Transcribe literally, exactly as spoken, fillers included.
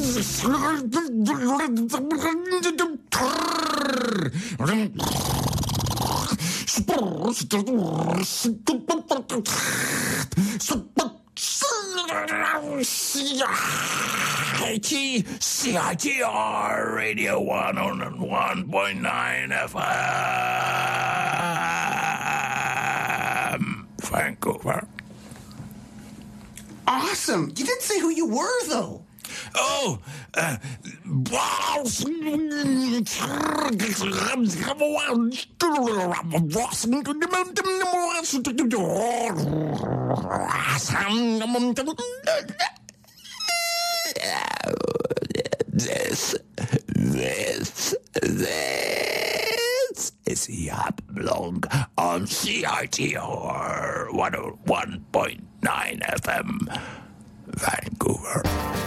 C I T R Radio one oh one point nine F M, Vancouver. Awesome. You didn't say who you were, though. Oh, uh, this, this, this is Yap Blog on C I T R one oh one point nine F M, Vancouver.